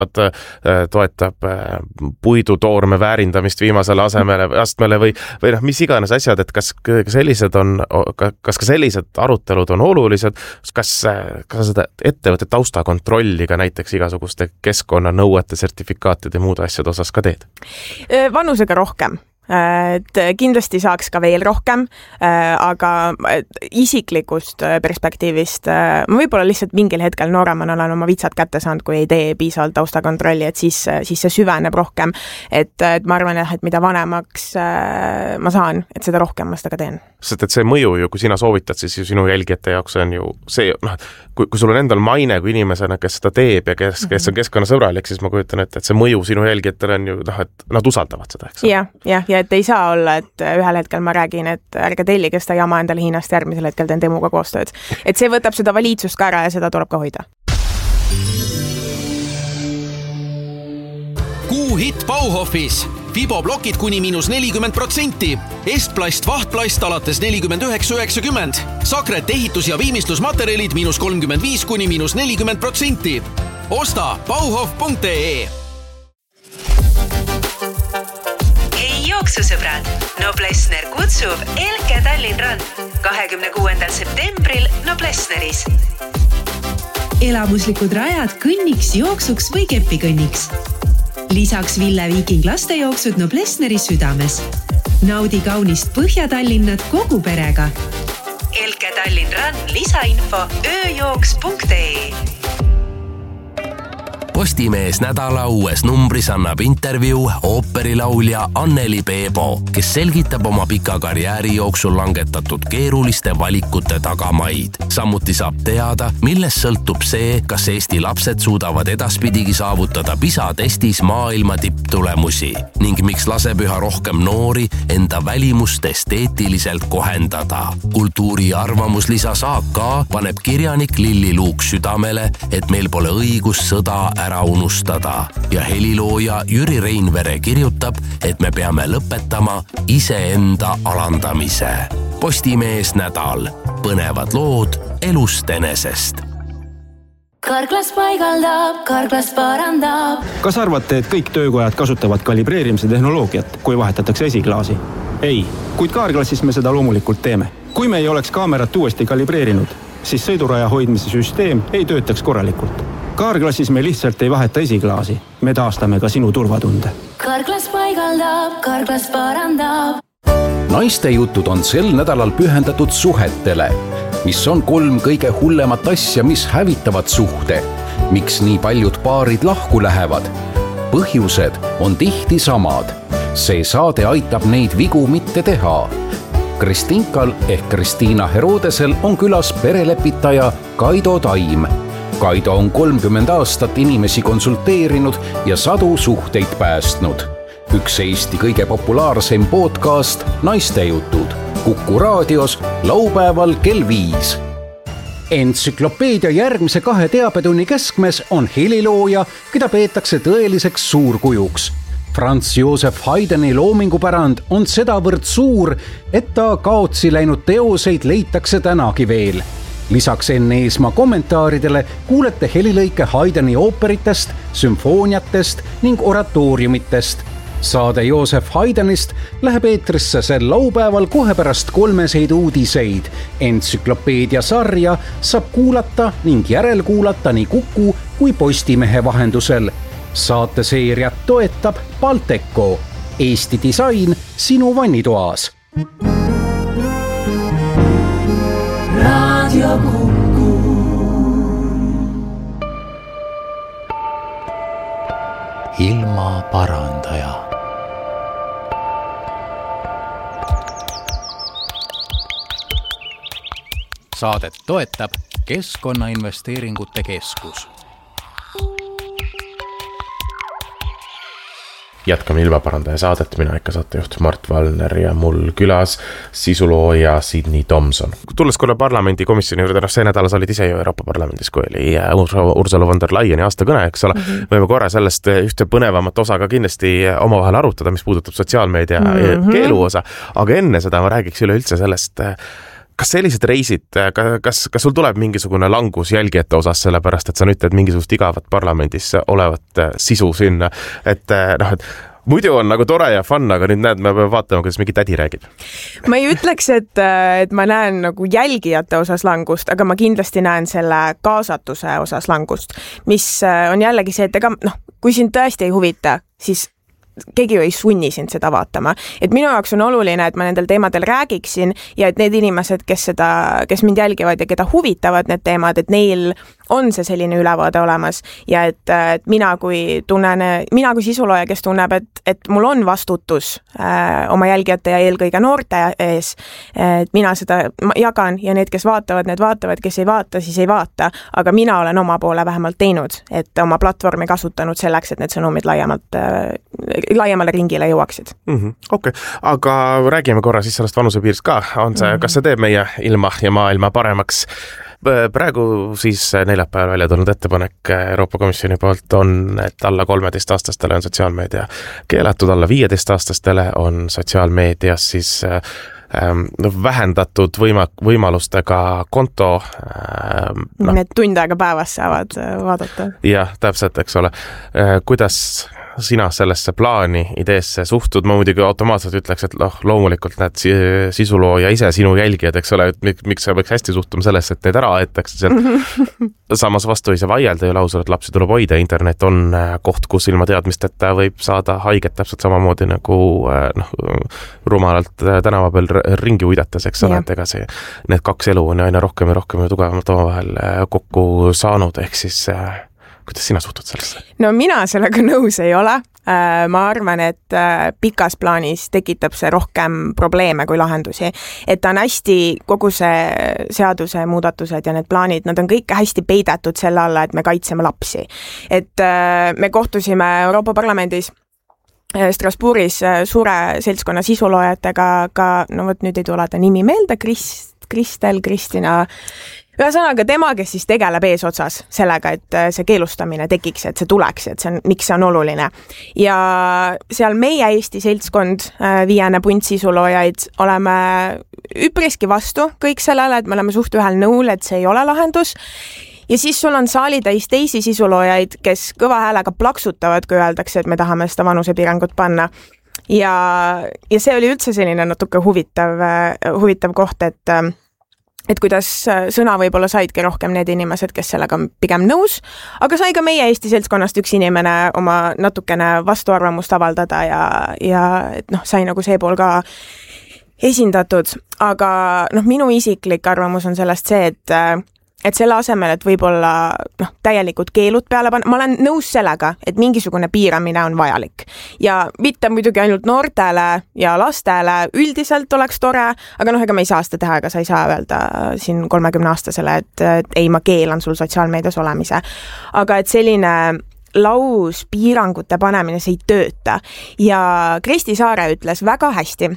toetab puidutoorme väärindamist viimasele astmele või mis iganes asjad, et kas ka sellised arutelud on olulised, kas seda ettevõtte taustakontrolli ka näiteks igasuguste keskkonnanõuete, sertifikaatide ja muude asjade osas ka teed? Vanusega rohkem. Et kindlasti saaks ka veel rohkem, aga isiklikust perspektiivist ma võib-olla lihtsalt mingil hetkel nooremana olen oma vitsad kätte saanud, kui ei tee piisavalt taustakontrolli, et siis see süveneb rohkem. Et ma arvan, et mida vanemaks ma saan, et seda rohkem ma seda ka teen. Sest et see mõju ju, kui sina soovitad, siis ju sinu jälgijate jaoks on ju see, kui sul on endal maine kui inimesena, kes seda teeb ja kes on keskkonnasõbralik, siis ma kujutan, et see mõju sinu jälgijatele on ju, et nad usaldavad seda, eks? Ja et ei saa olla, et ühel hetkel ma räägin, et ärge tellige seda jama endale Hiinast, järgmisel hetkel teen temuga koostööd. Et see võtab seda valiidsust ka ära ja seda tuleb ka hoida. Kuu hitt Bauhofis. Fiboblokid kuni -40%. Estplast vahtplast alates 49,90. Sakret ehitus- ja viimistlusmaterjalid -35 kuni -40%. Osta bauhof.ee. Jooksusõbrad, Noblessner kutsub Elke Tallinrand 26. septembril Noblessneris. Elamuslikud rajad kõnniks, jooksuks või kepikõnniks. Lisaks Ville Viiking lastejooksud Noblessneri südames. Naudi kaunist Põhja-Tallinnat kogu perega. Elke Tallinrand, lisainfo ööjooks.ee. Postimees nädala uues numbris annab intervjuu ooperilaulja Anneli Peebo, kes selgitab oma pika karjääri jooksul langetatud keeruliste valikute tagamaid. Samuti saab teada, millest sõltub see, kas Eesti lapsed suudavad edaspidigi saavutada PISA-testis maailma tipptulemusi ning miks laseb üha rohkem noori enda välimust esteetiliselt kohendada. Kultuuri arvamuslisa AK paneb kirjanik Lilli Luuk südamele, et meil pole õigus sõda ära unustada ja helilooja Jüri Reinvere kirjutab, et me peame lõpetama iseenda alandamise. Postimees nädal. Põnevad lood elust enesest. Karklas paigaldab, Karklas parandab. Kas arvate, et kõik töökojad kasutavad kalibreerimise tehnoloogiat, kui vahetatakse esiklaasi? Ei, kuid Karklassis me seda loomulikult teeme. Kui me ei oleks kaamerat uuesti kalibreerinud, siis sõiduraja hoidmise süsteem ei töötaks korralikult. Karklassis me lihtsalt ei vaheta esiklaasi. Me taastame ka sinu turvatunde. Karklas paigaldab, Karklas parandab. Naiste jutud on sel nädalal pühendatud suhetele, mis on 3 kõige hullemat asja, mis hävitavad suhte. Miks nii paljud paarid lahku lähevad? Põhjused on tihti samad. See saade aitab neid vigu mitte teha. Kristinkal ehk Kristiina Herodesel on külas perelepitaja Kaido Taim. Kaido on 30 aastat inimesi konsulteerinud ja sadu suhteid päästnud. Üks Eesti kõige populaarsem podcast Naistejutud. Kuku raadios laupäeval kell 5. Entsüklopeedia järgmise 2 teabetunni keskmes on helilooja, keda peetakse tõeliseks suurkujuks. Franz Josef Haydni loomingupärand on sedavõrd suur, et ta kaotsi läinud teoseid leitakse tänagi veel. Lisaks enne Eesmaa kommentaaridele kuulete helilõike Haydni ooperitest, sümfooniatest ning oratooriumitest. Saade Joosef Haydnist läheb eetrisse sel laupäeval kohe pärast 3 uudiseid. Entsüklopeedia sarja saab kuulata ning järelkuulata nii Kuku kui Postimehe vahendusel. Saateseeriat toetab Balteco. Eesti disain sinu vannitoas. Radio Kuku. Ilma parandaja. Saadet toetab Keskkonnainvesteeringute Keskus. Jätkame ilmaparandaja saadet, mina ikka saatejuht Mart Valner ja mul külas sisulooja Sydney Thompson. Tulles korra parlamendi komisjoni juurde, see nädala sa olid ise ju Euroopa Parlamendis, kui oli Ursula von der Leyeni aastakõne, eks ole. Võime korra sellest ühte põnevamat osa ka kindlasti omavahel arutada, mis puudutab sotsiaalmeedia keelu osa, aga enne seda ma räägiks üleüldse sellest, kas sellised reisid, kas sul tuleb mingisugune langus jälgijate osas, sellepärast et sa nüüd teed mingisugust igavat parlamendis olevat sisu sinna, et muidu on nagu tore ja fun, aga nüüd näed, me peame vaatama, kuidas mingi tädi räägib. Ma ei ütleks, et ma näen nagu jälgijate osas langust, aga ma kindlasti näen selle kaasatuse osas langust, mis on jällegi see, et kui sind tõesti ei huvita, siis keegi ju ei sunni sind seda vaatama. Et minu jaoks on oluline, et ma nendel teemadel räägiksin ja et need inimesed, kes mind jälgivad ja keda huvitavad need teemad, et neil on see selline ülevaade olemas ja et mina kui sisulooja, kes tunneb, et mul on vastutus oma jälgijate ja eelkõige noorte ees, et mina seda jagan ja need, kes vaatavad, need vaatavad, kes ei vaata, siis ei vaata, aga mina olen oma poole vähemalt teinud, et oma platvormi kasutanud selleks, et need sõnumid laiemale ringile jõuaksid. Okay. Aga räägime korra siis sellest vanusepiirist ka. Kas see teeb meie ilma ja maailma paremaks? Praegu siis neljapäeval välja tulnud ettepanek Euroopa Komisjoni poolt on, et alla 13-aastastele on sotsiaalmeedia keelatud, alla 15-aastastele on sotsiaalmeedias siis vähendatud võimalustega konto. Need tund aega päevas saavad vaadata. Jah, täpselt, eks ole. Kuidas sina sellesse plaani, ideesse suhtud? Ma muidugi automaatselt ütleks, et loomulikult need sisulooja ise sinu jälgijad, eks ole, et miks sa võiks hästi suhtuma sellesse, et need ära aetakse sealt. Samas vastu ei saa vaielda ju lausa, et lapsi tuleb hoida. Internet on koht, kus ilma teadmisteta võib saada haiget täpselt samamoodi nagu rumalalt tänava peal ringi uidates, eks ole, et ega need kaks elu on aina rohkem ja rohkem ja tugevamalt omavahel kokku saanud, ehk siis kuidas sina suhtud sellesse? No mina sellega nõus ei ole. Ma arvan, et pikas plaanis tekitab see rohkem probleeme kui lahendusi. Et on hästi, kogu see seaduse muudatused ja need plaanid, nad on kõik hästi peidetud selle alla, et me kaitseme lapsi. Et me kohtusime Euroopa Parlamendis Strasbourgis suure seltskonna sisuloojatega, ka, nüüd ei tule ta nimi meelde, Kristina. Ühesõnaga tema, kes siis tegeleb eesotsas sellega, et see keelustamine tekiks, et see tuleks, et miks see on oluline. Ja seal meie Eesti seltskond, 5 punt sisuloojaid, oleme üpriski vastu kõik sellele, et me oleme suht ühel nõul, et see ei ole lahendus. Ja siis sul on saalitäis teisi sisuloojaid, kes kõva häälega plaksutavad, kui öeldakse, et me tahame seda vanusepiirangut panna. Ja see oli üldse selline natuke huvitav koht, et kuidas sõna võib-olla saidki rohkem need inimesed, kes sellega on pigem nõus, aga sai ka meie Eesti seltskonnast üks inimene oma natukene vastuarvamust avaldada ja sai nagu see pool ka esindatud. Aga minu isiklik arvamus on sellest see, et selle asemel, et võib-olla täielikult keelud peale panna, ma olen nõus sellega, et mingisugune piiramine on vajalik. Ja mitte muidugi ainult noortele ja lastele üldiselt oleks tore, aga ega me ei saa seda teha, ega sa ei saa öelda siin 30-aastasele, et ei, ma keelan sul sotsiaalmeedias olemise. Aga et selline lauspiirangute panemine, see ei tööta. Ja Kristi Saare ütles väga hästi,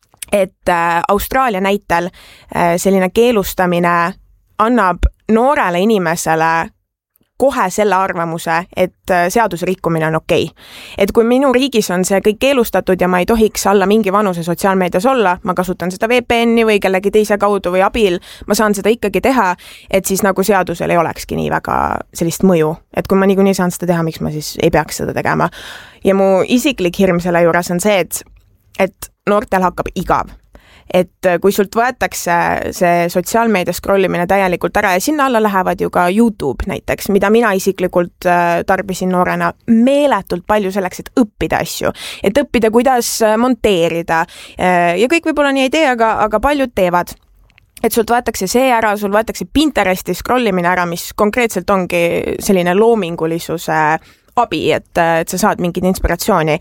et Austraalia näitel selline keelustamine annab noorele inimesele kohe selle arvamuse, et seaduse rikkumine on okei. Et kui minu riigis on see kõik keelustatud ja ma ei tohiks alla mingi vanuse sotsiaalmeedias olla, ma kasutan seda VPN-i või kellegi teise kaudu või abil, ma saan seda ikkagi teha, et siis nagu seadusel ei olekski nii väga sellist mõju. Et kui ma niikuinii saan seda teha, miks ma siis ei peaks seda tegema. Ja mu isiklik hirm selle juures on see, et noortel hakkab igav. Et kui sult võetakse see sotsiaalmeedia scrollimine täielikult ära ja sinna alla lähevad ju ka YouTube näiteks, mida mina isiklikult tarbisin noorena meeletult palju selleks, et õppida asju, et õppida, kuidas monteerida ja kõik võib-olla nii ei tee, aga paljud teevad. Et sult võetakse see ära, sul võetakse Pinteresti scrollimine ära, mis konkreetselt ongi selline loomingulisuse abi, et sa saad mingit inspiratsiooni.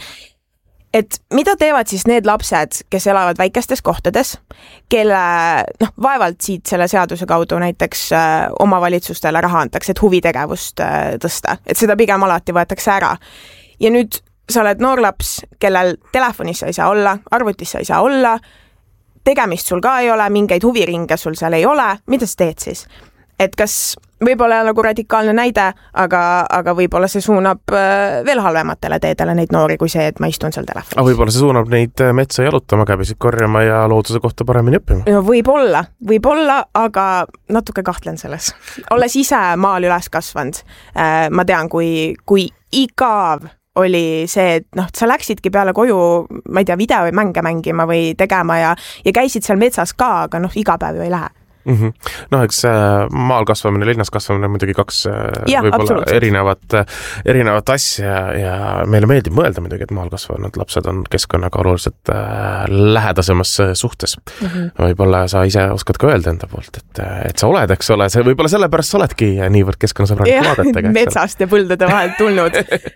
Et mida teevad siis need lapsed, kes elavad väikestes kohtades, kelle vaevalt siit selle seaduse kaudu näiteks omavalitsustele raha antakse, et huvitegevust tõsta, et seda pigem alati võetakse ära. Ja nüüd sa oled noorlaps, kellel telefonis sa ei saa olla, arvutis sa ei saa olla, tegemist sul ka ei ole, mingeid huviringe sul seal ei ole, mida sa teed siis? et kas võib-olla nagu radikaalne näide, aga võib-olla see suunab veel halvematele teedele neid noori kui see, et ma istun seal telefonis. Võib-olla see suunab neid metsa jalutama, käbisid korjama ja looduse kohta paremini õppima. No, võib-olla, aga natuke kahtlen selles. Olles ise maal üles kasvanud, ma tean, kui igav oli see, et sa läksidki peale koju, ma ei tea, videomänge mängima või tegema ja käisid seal metsas ka, aga iga päev ju ei lähe. Eks maal kasvamine, linnas kasvamine on muidugi kaks võib-olla erinevat asja ja meile meeldib mõelda muidugi, et maal kasvanud lapsed on keskkonnaga oluliselt lähedasemas suhtes. Võib-olla sa ise oskad ka öelda enda poolt, et sa oled, eks ole, võib-olla sellepärast sa oledki niivõrd keskkonnasõbralik vaadetega. Metsast ja põldude vahelt tulnud.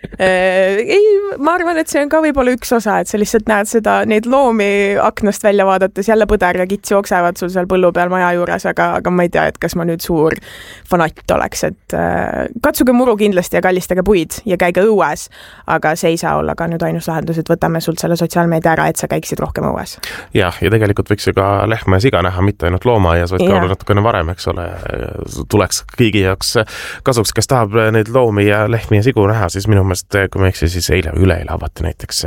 Ma arvan, et see on ka võib-olla üks osa, et sa lihtsalt näed neid loomi aknast välja vaadates, jälle põder ja kits jooksevad sul seal põllu peal maja juures, aga ma ei tea, et kas ma nüüd suur fanatt oleks, et katsuge muru kindlasti ja kallistage puid ja käige õues, aga see ei saa olla ka nüüd ainus lahendus, et võtame sult selle sotsiaalmeedia ära, et sa käiksid rohkem õues. Ja tegelikult võiks ju ka lehme ja siga näha, mitte ainult loomaaias, vaid ka natukene varem, eks ole, tuleks kõigi jaoks kasuks, kes tahab neid loomi ja lehmi ja sigu näha, siis minu meelest, kui me eksi, siis üleeile avati näiteks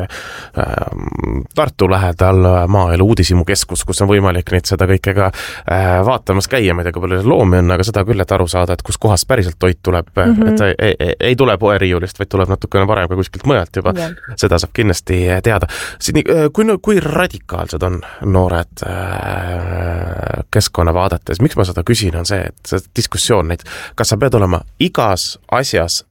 Tartu lähedal maaelu uudishimukeskus, kus on võimalik neid seda kõike ka vaatamas käia, ma ei tea, kui palju loomi on, aga seda küll, et aru saada, et kus kohast päriselt toit tuleb, et ei tule poeriiulist, vaid tuleb natukene varem ka kuskilt mujalt juba. Seda saab kindlasti teada. Kui radikaalsed on noored keskkonna vaadates? Miks ma seda küsin, on see, et see diskussioon, kas sa pead olema igas asjas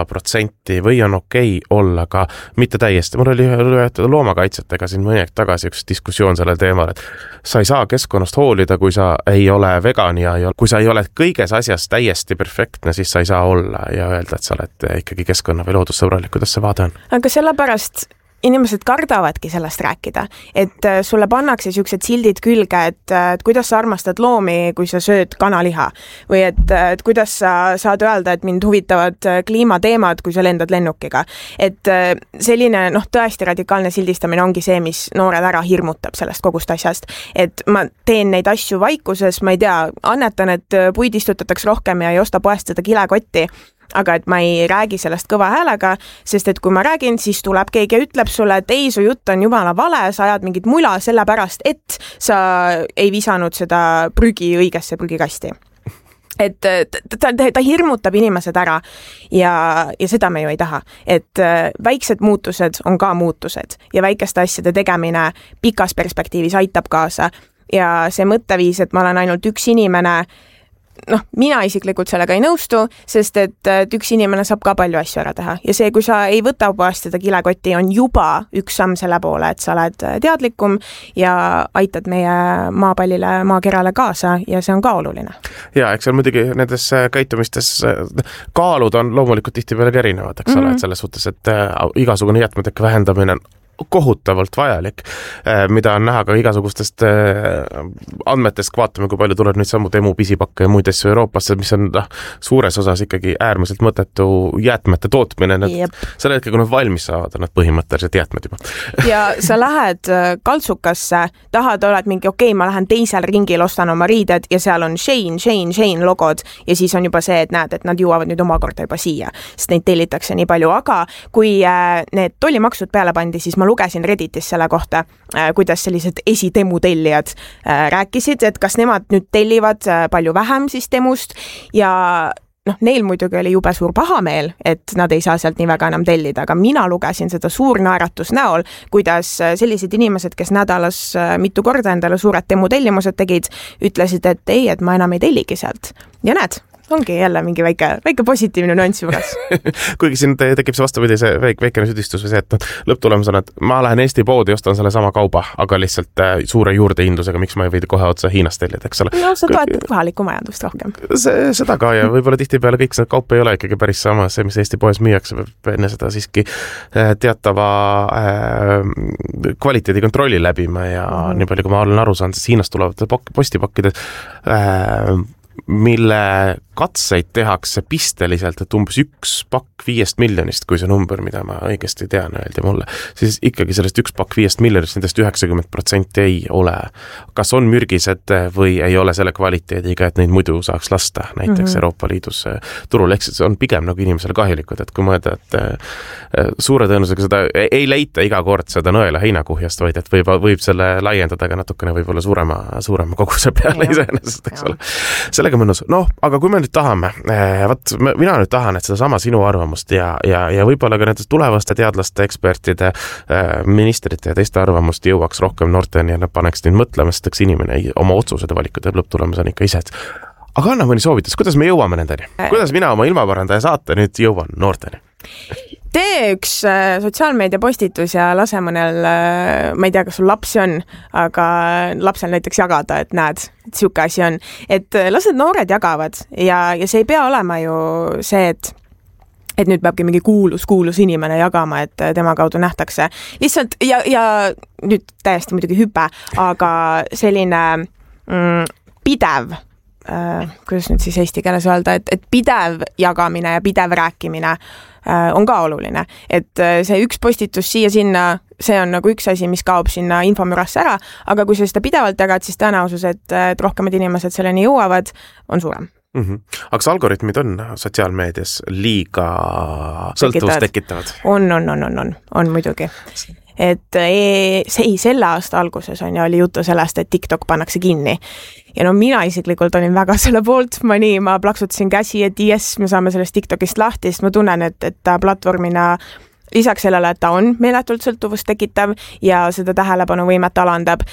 100% või on okei olla ka mitte täiesti. Mul oli loomakaitsetega siin mõni aeg tagasi üks diskussioon sellel teemal, et sa ei saa keskkonnast hoolida, kui sa ei ole vegan ja kui sa ei ole kõiges asjas täiesti perfektne, siis sa ei saa olla ja öelda, et sa oled ikkagi keskkonna või loodussõbralik. Kuidas see vaade on? Aga sellepärast inimesed kardavadki sellest rääkida, et sulle pannakse siuksed sildid külge, et kuidas sa armastad loomi, kui sa sööd kanaliha või et kuidas sa saad öelda, et mind huvitavad kliimateemad, kui sa lendad lennukiga. Et selline tõesti radikaalne sildistamine ongi see, mis noored ära hirmutab sellest kogust asjast. Et ma teen neid asju vaikuses, ma ei tea, annetan, et puid istutatakse rohkem ja ei osta poest seda kilekotti, aga et ma ei räägi sellest kõva häälega, sest et kui ma räägin, siis tuleb keegi ja ütleb sulle, et ei, su jutt on jumala vale, sa ajad mingit mula sellepärast, et sa ei visanud seda prügi õigesse prügikasti. Et ta hirmutab inimesed ära ja seda me ju ei taha. Et väiksed muutused on ka muutused ja väikeste asjade tegemine pikas perspektiivis aitab kaasa ja see mõtteviis, et ma olen ainult üks inimene, mina isiklikult sellega ei nõustu, sest et üks inimene saab ka palju asju ära teha ja see, kui sa ei võta poest seda kilekotti, on juba üks samm selle poole, et sa oled teadlikum ja aitad meie maapallile, maakerale kaasa ja see on ka oluline. Ja, eks seal muidugi nendes käitumistes kaalud on loomulikult tihtipeale erinevad, eks ole, et selles suhtes, et igasugune jäätmeteke vähendamine on kohutavalt vajalik, mida on näha ka igasugustest andmetest, kui vaatame, kui palju tuleb nüüd sammu temu pisipakke ja muid asju Euroopasse, mis on suures osas ikkagi äärmiselt mõttetu jäätmete tootmine. Selle hetkel, kui nad valmis saavad, on nad põhimõtteliselt jäätmed juba. Ja sa lähed kaltsukasse, tahad, oled mingi okei, ma lähen teisel ringil, ostan oma riided ja seal on Shane logod ja siis on juba see, et näed, et nad jõuavad nüüd omakorda juba siia, sest neid tellitakse nii palju, aga kui need tollimaksud peale pandi, siis ma lugesin Redditis selle kohta, kuidas sellised esitemu tellijad rääkisid, et kas nemad nüüd tellivad palju vähem siis temust ja neil muidugi oli jube suur pahameel, et nad ei saa sealt nii väga enam tellida, aga mina lugesin seda suur naeratus näol, kuidas sellised inimesed, kes nädalas mitu korda endale suured temu tellimused tegid, ütlesid, et ei, et ma enam ei telligi sealt. Ja näed, ongi jälle mingi väike positiivne nüanss juures. Kuigi siin tekib see vastupidi, see väikene südistus või see, et lõpptulemus on, et ma lähen Eesti poodi ja ostan selle sama kauba, aga lihtsalt suure juurdehindlusega, miks ma ei võidi kohe otsa Hiinast tellida, eks ole. No sa toetad kohalikku majandust rohkem. Seda ka ja võib-olla tihtipeale kõik see kaup ei ole ikkagi päris sama, see, mis Eesti poes müüakse, enne seda siiski teatava kvaliteedikontrolli läbima ja nii palju, kui ma olen aru saanud, siis Hiinast tulevad postipakkides, mille katseid tehakse pisteliselt, et umbes 1 pakk 5 miljonist, kui see number, mida ma õigesti tean, öeldi mulle, siis ikkagi sellest 1 pakk 5 miljonist, nendest 90% ei ole. Kas on mürgised või ei ole selle kvaliteediga, et neid muidu saaks lasta näiteks Euroopa Liidus turul, ehk see on pigem nagu inimesele kahjulikud, et kui mõelda, et suure tõenäosusega seda ei leita iga kord seda nõela heinakuhjast, vaid et võib selle laiendada ka natukene võib-olla suurema koguse peale iseenesest, eks ole. Sellega mõnus. No, aga kui me nüüd tahame, mina nüüd tahan, et seda sama sinu arvamust ja võib-olla ka nendest tulevaste teadlaste, ekspertide, ministrite ja teiste arvamust jõuaks rohkem noorteni ja nad paneks neid mõtlema, sest inimene oma otsused ja valikud ja lõpptulemus on ikka ise. Aga anna mõni soovitus, kuidas me jõuame nendeni? Kuidas mina oma ilmaparandaja saate nüüd jõuan noorteni? Tee üks sotsiaalmeedia postitus ja lase mõnel, ma ei tea, kas sul lapsi on, aga lapsel näiteks jagada, et näed, et siuke asi on. Et las need noored jagavad ja see ei pea olema ju see, et nüüd peabki mingi kuulus inimene jagama, et tema kaudu nähtakse. Lihtsalt, ja nüüd täiesti muidugi hüpe, aga selline pidev, kuidas nüüd siis eesti keeles öelda, et pidev jagamine ja pidev rääkimine on ka oluline. Et see üks postitus siia-sinna, see on nagu üks asi, mis kaob sinna infomürasse ära, aga kui sa seda pidevalt jagad, siis tõenäosus, et rohkemad inimesed selleni jõuavad, on suurem. Aga kas algoritmid on sotsiaalmeedias liiga sõltuvust tekitavad? On muidugi. Et selle aasta alguses oli juttu sellest, et TikTok pannakse kinni. Ja mina isiklikult olin väga selle poolt, ma plaksutasin käsi, et yes, me saame sellest TikTokist lahti, sest ma tunnen, et ta platvormina lisaks sellele, et ta on meeletult sõltuvust tekitav ja seda tähelepanuvõimet alandab,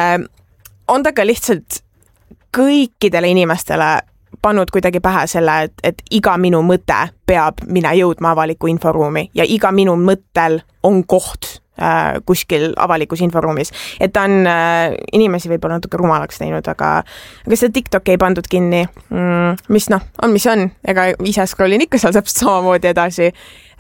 on ta ka lihtsalt kõikidele inimestele pannud kuidagi pähe selle, et iga minu mõte peab mina jõudma avaliku inforuumi ja iga minu mõttel on koht kuskil avalikus inforuumis. Et ta on inimesi võib-olla natuke rumalaks teinud, aga seda TikTok ei pandud kinni, mis on, ega ise scrollin ikka seal täpselt samamoodi edasi.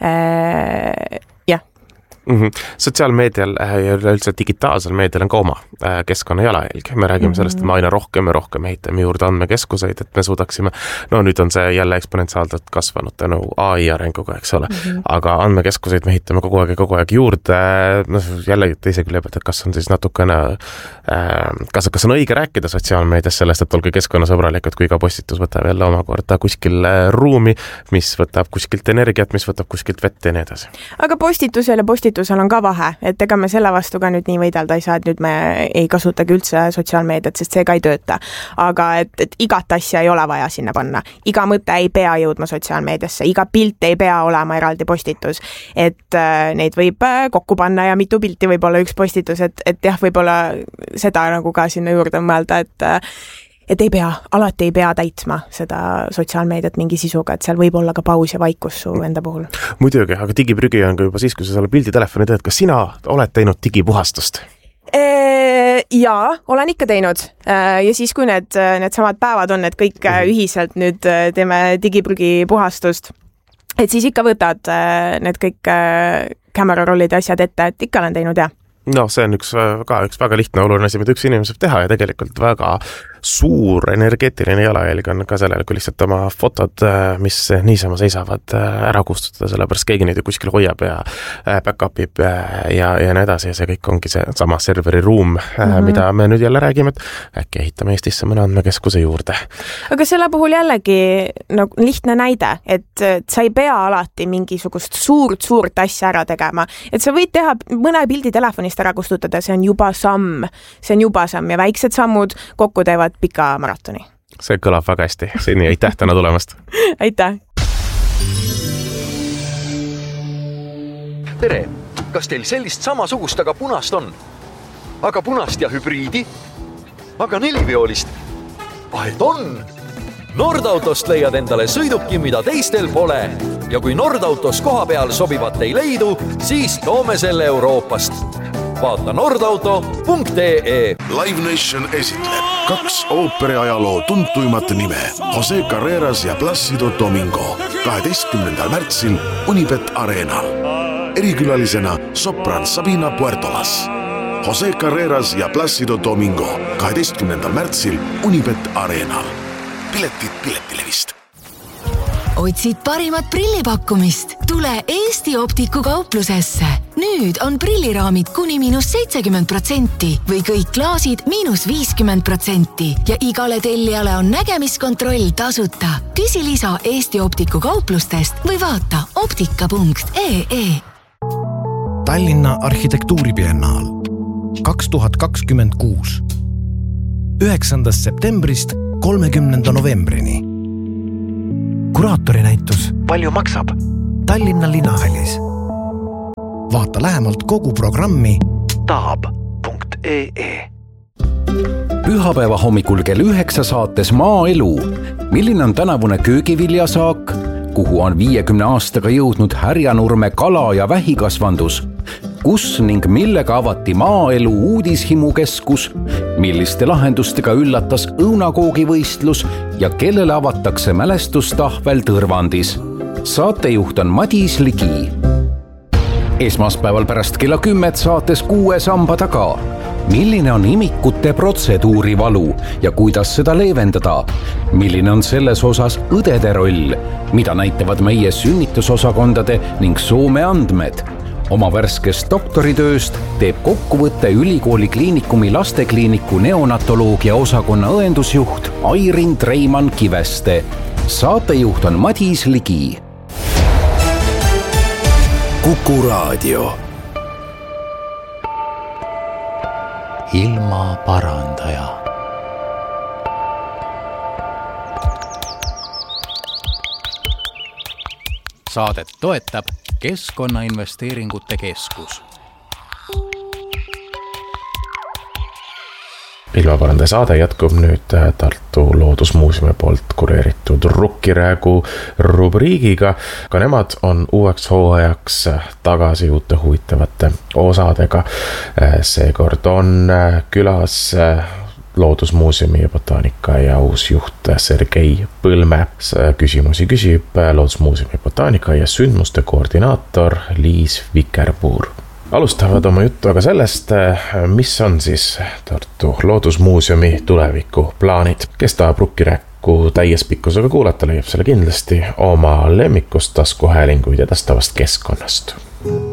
Sotsiaalmeedial ja üldse digitaalsel meedial on ka oma keskkonna jalajälg. Me räägime sellest, et me aina rohkem ja rohkem ehitame juurde andmekeskuseid, et me suudaksime, nüüd on see jälle eksponentsiaalselt kasvanud tänu AI arenguga, eks ole. Aga andmekeskuseid me ehitame kogu aeg juurde. Jälle teise küljeb, et kas on siis natukene, kas on õige rääkida sotsiaalmeedias sellest, et olge keskkonnasõbralikud, kui iga postitus võtab jälle omakorda kuskil ruumi, mis võtab kuskilt energiat, mis võtab kuskilt vett ja nii edasi. Aga postitusel on ka vahe, et ega me selle vastu ka nüüd nii võidelda ei saa, et nüüd me ei kasutagi üldse sotsiaalmeediat, sest see ka ei tööta. Aga et igat asja ei ole vaja sinna panna. Iga mõte ei pea jõudma sotsiaalmeediasse, iga pilt ei pea olema eraldi postitus. Et neid võib kokku panna ja mitu pilti võib olla üks postitus, et jah, võib-olla seda nagu ka sinna juurde mõelda, et alati ei pea täitma seda sotsiaalmeediat mingi sisuga, et seal võib olla ka paus ja vaikus su enda puhul. Muidugi, aga digiprügi on ka juba siis, kui sa selle pilditelefoni teed, kas sina oled teinud digipuhastust? Jaa, olen ikka teinud. Ja siis, kui need samad päevad on, et kõik ühiselt nüüd teeme digiprügi puhastust, et siis ikka võtad need kõik camera rollid ja asjad ette, et ikka olen teinud, jah. See on üks väga lihtne oluline asi, mida üks inimene saab teha ja tegelikult väga suur energeetiline jalajälg on ka sellele, kui lihtsalt oma fotod, mis niisama seisavad, ära kustutada, sellepärast keegi neid kuskil hoiab ja back-upib ja nii edasi ja see kõik ongi see sama serveri ruum, mida me nüüd jälle räägime, et äkki ehitame Eestisse mõne andmekeskuse juurde. Aga selle puhul jällegi lihtne näide, et sa ei pea alati mingisugust suurt asja ära tegema, et sa võid teha mõne pildi telefonist ära kustutada, see on juba samm ja väiksed sammud kokku teevad pika maratoni. See kõlab väga hästi. Seni aitäh täna tulemast. Aitäh. Tere, kas teil sellist samasugust, aga punast on? Aga punast ja hübriidi? Aga neliveolist? Et on! Nordautost leiad endale sõiduki, mida teistel pole. Ja kui Nordautos koha peal sobivat ei leidu, siis toome selle Euroopast. Vaata nordauto.ee. Live Nation esitleb 2 ooperi ajaloo tuntuimat nime Jose Carreras ja Plácido Domingo 12. märtsil Unibet Arenal. Erikülalisena sopran Sabina Puertolas. Jose Carreras ja Plácido Domingo 12. märtsil Unibet Arenal. Piletid Piletilevist. Otsid parimat prillipakkumist? Tule Eesti Optiku kauplusesse. Nüüd on prilliraamid kuni -70% või kõik klaasid -50% ja igale tellijale on nägemiskontroll tasuta. Küsi lisa Eesti Optiku kauplustest või vaata optika.ee. Tallinna arhitektuuribiennaal 2026 9. septembrist 30. novembrini. Kuraatori-näitus Palju maksab? Tallinna Linnahallis. Vaata lähemalt kogu programmi taab.ee. Pühapäeva hommikul kell 9 saates Maaelu. Milline on tänavune köögiviljasaak? Kuhu on 50 aastaga jõudnud Härjanurme kala- ja vähikasvandus? Kus ning millega avati Maaelu uudishimukeskus? Milliste lahendustega üllatas õunakoogivõistlus ja kellele avatakse mälestustahvel Tõrvandis? Saatejuht on Madis Ligi. Esmaspäeval pärast kella 10 saates 6 samba taga. Milline on imikute protseduurivalu ja kuidas seda leevendada? Milline on selles osas õdede roll? Mida näitavad meie sünnitusosakondade ning Soome andmed? Oma värskest doktoritööst teeb kokkuvõtte Ülikooli kliinikumi lastekliiniku neonatoloogia osakonna õendusjuht Airin Treiman Kiveste. Saatejuht on Madis Ligi. Kuku Raadio. Ilma parandaja. Saadet toetab Keskkonnainvesteeringute Keskus. Ilmaparandaja saade jätkub nüüd Tartu Loodusmuuseumi poolt kureeritud Rukkiräägu rubriigiga. Ka nemad on uueks hooajaks tagasi uute huvitavate osadega. Seekord on külas Loodusmuuseumi ja botaanika ja uus juht Sergei Põlme. Küsimusi küsib Loodusmuuseumi botaanika ja sündmuste koordinaator Liis Vikerpuur. Alustavad oma juttu aga sellest, mis on siis Tartu Loodusmuuseumi tuleviku plaanid. Kes tahab Rukkirääku täies pikkusega kuulata, leiab selle kindlasti oma lemmikust taskuhäälinguid edastavast keskkonnast.